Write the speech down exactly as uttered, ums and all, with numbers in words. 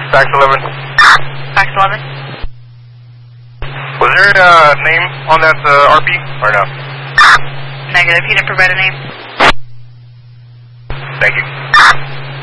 Fax eleven. Fax eleven. Was there a uh, name on that uh, R P or no? Negative. He didn't provide a name. Thank you.